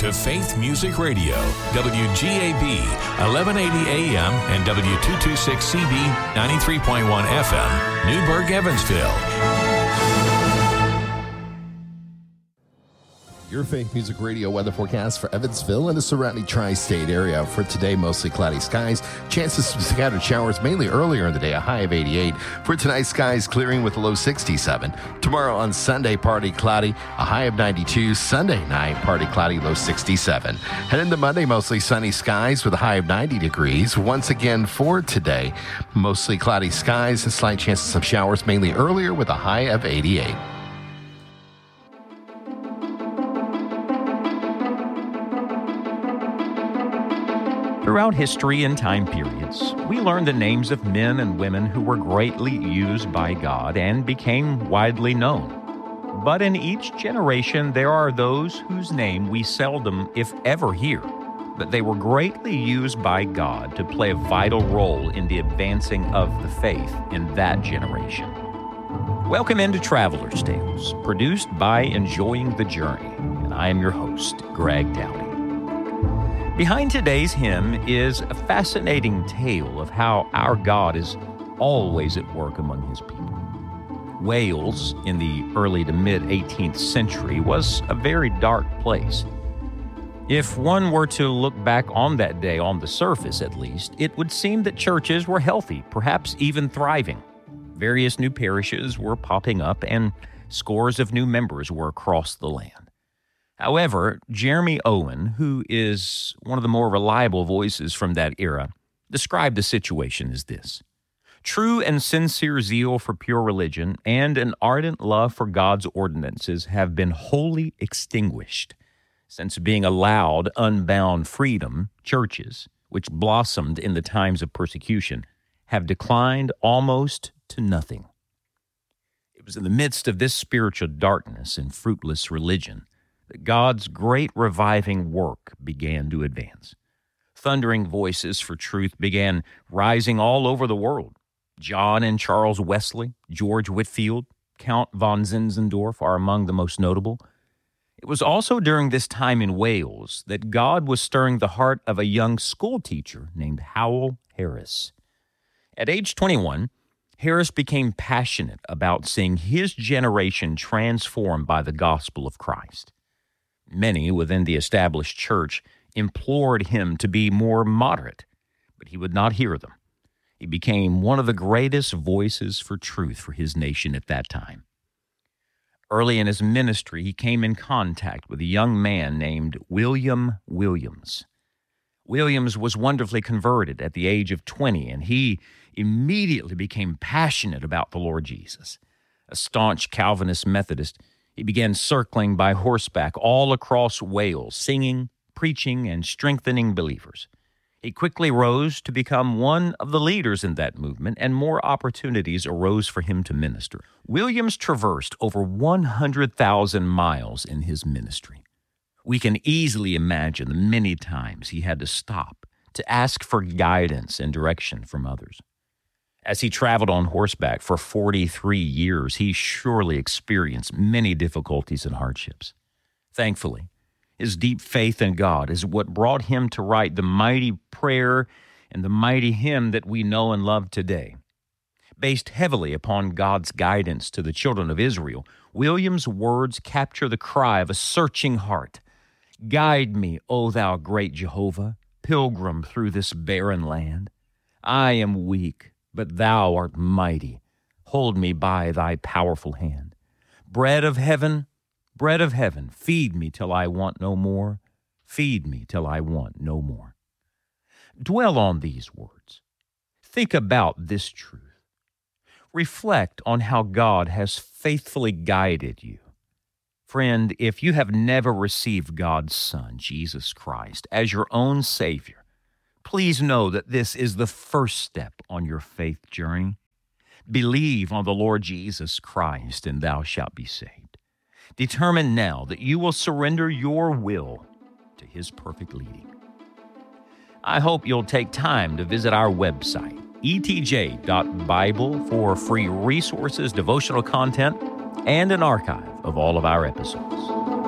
to Faith Music Radio, WGAB, 1180 AM and W226CB, 93.1 FM, Newburgh, Evansville. Your Faith Music Radio weather forecast for Evansville and the surrounding tri-state area. For today, mostly cloudy skies. Chances of scattered showers mainly earlier in the day, a high of 88. For tonight, skies clearing with a low 67. Tomorrow on Sunday, partly cloudy, a high of 92. Sunday night, partly cloudy, low 67. Head into Monday, mostly sunny skies with a high of 90 degrees. Once again for today, mostly cloudy skies and slight chances of showers mainly earlier with a high of 88. Throughout history and time periods, we learn the names of men and women who were greatly used by God and became widely known. But in each generation, there are those whose name we seldom, if ever, hear. But they were greatly used by God to play a vital role in the advancing of the faith in that generation. Welcome into Traveler's Tales, produced by Enjoying the Journey, and I am your host, Greg Dowdy. Behind today's hymn is a fascinating tale of how our God is always at work among his people. Wales, in the early to mid-18th century, was a very dark place. If one were to look back on that day, on the surface at least, it would seem that churches were healthy, perhaps even thriving. Various new parishes were popping up, and scores of new members were across the land. However, Jeremy Owen, who is one of the more reliable voices from that era, described the situation as this: true and sincere zeal for pure religion and an ardent love for God's ordinances have been wholly extinguished. Since being allowed unbound freedom, churches, which blossomed in the times of persecution, have declined almost to nothing. It was in the midst of this spiritual darkness and fruitless religion that God's great reviving work began to advance. Thundering voices for truth began rising all over the world. John and Charles Wesley, George Whitefield, Count von Zinzendorf are among the most notable. It was also during this time in Wales that God was stirring the heart of a young school teacher named Howell Harris. At age 21, Harris became passionate about seeing his generation transformed by the gospel of Christ. Many within the established church implored him to be more moderate, but he would not hear them. He became one of the greatest voices for truth for his nation at that time. Early in his ministry, he came in contact with a young man named William Williams. Williams was wonderfully converted at the age of 20, and he immediately became passionate about the Lord Jesus. A staunch Calvinist Methodist, he began circling by horseback all across Wales, singing, preaching, and strengthening believers. He quickly rose to become one of the leaders in that movement, and more opportunities arose for him to minister. Williams traversed over 100,000 miles in his ministry. We can easily imagine the many times he had to stop to ask for guidance and direction from others. As he traveled on horseback for 43 years, he surely experienced many difficulties and hardships. Thankfully, his deep faith in God is what brought him to write the mighty prayer and the mighty hymn that we know and love today. Based heavily upon God's guidance to the children of Israel, Williams' words capture the cry of a searching heart. Guide me, O thou great Jehovah, pilgrim through this barren land. I am weak, but thou art mighty. Hold me by thy powerful hand. Bread of heaven, feed me till I want no more. Feed me till I want no more. Dwell on these words. Think about this truth. Reflect on how God has faithfully guided you. Friend, if you have never received God's Son, Jesus Christ, as your own Savior, please know that this is the first step on your faith journey. Believe on the Lord Jesus Christ, and thou shalt be saved. Determine now that you will surrender your will to His perfect leading. I hope you'll take time to visit our website, etj.bible, for free resources, devotional content, and an archive of all of our episodes.